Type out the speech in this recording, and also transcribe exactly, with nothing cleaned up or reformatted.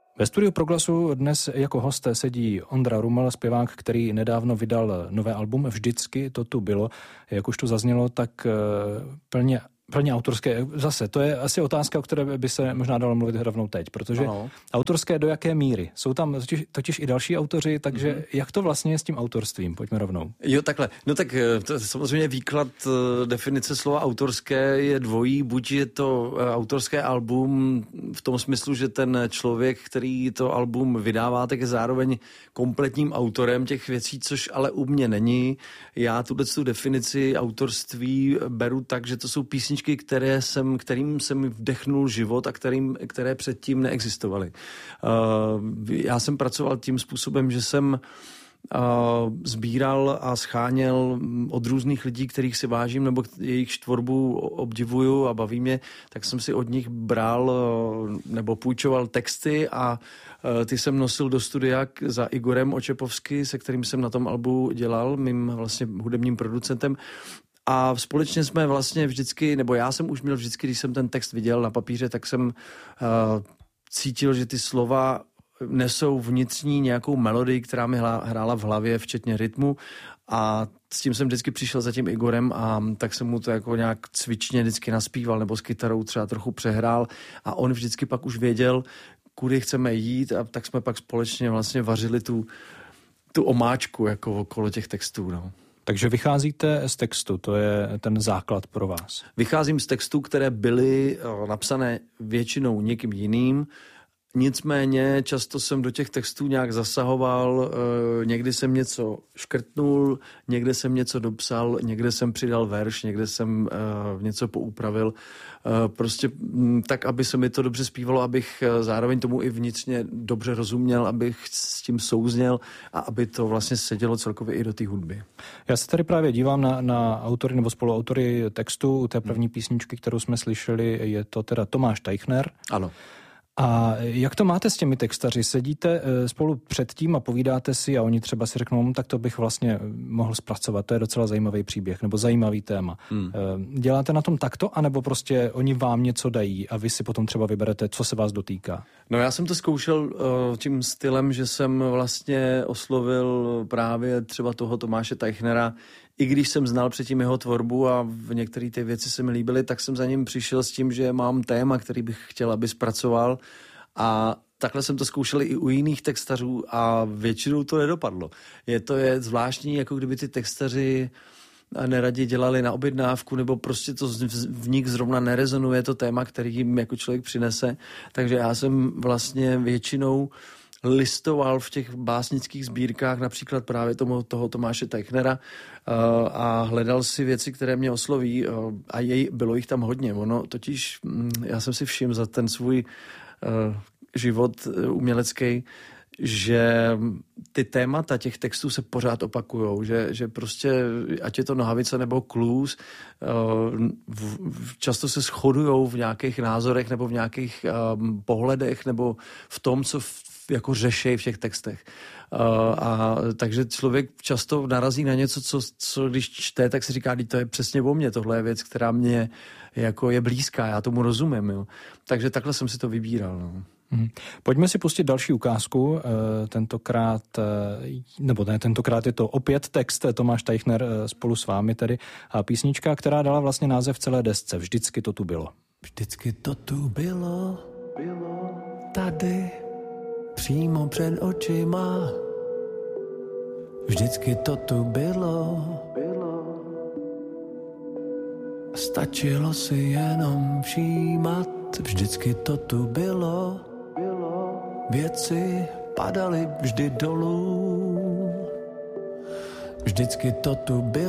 Ve studiu Proglasu dnes jako host sedí Ondra Ruml, zpěvák, který nedávno vydal nové album Vždycky to tu bylo. Jak už to zaznělo, tak plně Plně autorské. Zase, to je asi otázka, o které by se možná dalo mluvit rovnou teď, protože ano. Autorské do jaké míry? Jsou tam totiž, totiž i další autoři, takže mm-hmm. jak to vlastně je s tím autorstvím? Pojďme rovnou. Jo, takhle. No tak to, samozřejmě výklad definice slova autorské je dvojí. Buď je to autorské album v tom smyslu, že ten člověk, který to album vydává, tak je zároveň kompletním autorem těch věcí, což ale u mě není. Já tuto tu definici autorství beru tak, že to jsou písničky, které jsem, kterým jsem vdechnul život a kterým, které předtím neexistovaly. Uh, já jsem pracoval tím způsobem, že jsem uh, sbíral a scháněl od různých lidí, kterých si vážím nebo jejich tvorbu obdivuju a baví mě, tak jsem si od nich bral uh, nebo půjčoval texty a uh, ty jsem nosil do studia za Igorem Očepovsky, se kterým jsem na tom albu dělal, mým vlastně hudebním producentem. A společně jsme vlastně vždycky, nebo já jsem už měl vždycky, když jsem ten text viděl na papíře, tak jsem uh, cítil, že ty slova nesou vnitřní nějakou melodii, která mi hrála v hlavě, včetně rytmu. A s tím jsem vždycky přišel za tím Igorem a tak jsem mu to jako nějak cvičně vždycky naspíval, nebo s kytarou třeba trochu přehrál. A on vždycky pak už věděl, kudy chceme jít, a tak jsme pak společně vlastně vařili tu, tu omáčku jako okolo těch textů, no. Takže vycházíte z textu, to je ten základ pro vás. Vycházím z textů, které byly napsané většinou někým jiným, nicméně často jsem do těch textů nějak zasahoval, někdy jsem něco škrtnul, někde jsem něco dopsal, někde jsem přidal verš, někde jsem něco poupravil, prostě tak, aby se mi to dobře zpívalo, abych zároveň tomu i vnitřně dobře rozuměl, abych s tím souzněl a aby to vlastně sedělo celkově i do té hudby. Já se tady právě dívám na, na autory nebo spoluautory textu té první písničky, kterou jsme slyšeli, je to teda Tomáš Teichner. Ano. A jak to máte s těmi textaři? Sedíte spolu předtím a povídáte si a oni třeba si řeknou, tak to bych vlastně mohl zpracovat, to je docela zajímavý příběh nebo zajímavý téma. Hmm. Děláte na tom takto, anebo prostě oni vám něco dají a vy si potom třeba vyberete, co se vás dotýká? No já jsem to zkoušel uh, tím stylem, že jsem vlastně oslovil právě třeba toho Tomáše Teichnera, i když jsem znal předtím jeho tvorbu a v některé ty věci se mi líbily, tak jsem za ním přišel s tím, že mám téma, který bych chtěl, aby zpracoval, a takhle jsem to zkoušel i u jiných textařů a většinou to nedopadlo. Je to je zvláštní, jako kdyby ty textaři neradi dělali na objednávku, nebo prostě to v nich zrovna nerezonuje to téma, který jim jako člověk přinese. Takže já jsem vlastně většinou listoval v těch básnických sbírkách, například právě tomu, toho Tomáše Teichnera, uh, a hledal si věci, které mě osloví, uh, a jej, bylo jich tam hodně. Ono totiž, um, já jsem si všiml za ten svůj uh, život uh, umělecký, že ty témata těch textů se pořád opakujou, že, že prostě, ať je to Nohavice nebo Klus, v, v, často se shodujou v nějakých názorech nebo v nějakých um, pohledech nebo v tom, co v, jako řešej v těch textech. Uh, a takže člověk často narazí na něco, co, co když čte, tak si říká, to je přesně o mně, tohle je věc, která mě jako je blízká, já tomu rozumím. Jo. Takže takhle jsem si to vybíral. No. Hmm. Pojďme si pustit další ukázku, tentokrát, nebo ne, tentokrát je to opět text Tomáš Teichner spolu s vámi tedy, a písnička, která dala vlastně název celé desce, Vždycky to tu bylo. Vždycky to tu bylo, bylo tady, přímo před očima. Vždycky to tu bylo, bylo. Stačilo si jenom všímat. Vždycky to tu bylo, bylo. Věci padaly vždy dolů. Vždycky to tu bylo.